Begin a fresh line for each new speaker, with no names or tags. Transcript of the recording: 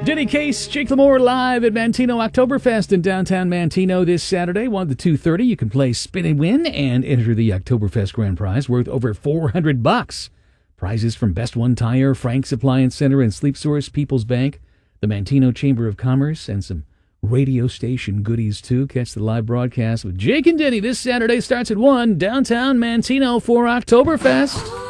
Denny Case, Jake Lamore live at Mantino Oktoberfest in downtown Mantino this Saturday, 1 to 2:30. You can play Spin and Win and enter the Oktoberfest grand prize worth over $400. Prizes from Best One Tire, Frank's Appliance Center, and Sleep Source, People's Bank, the Mantino Chamber of Commerce, and some radio station goodies, too. Catch the live broadcast with Jake and Denny this Saturday. Starts at 1, downtown Mantino for Oktoberfest.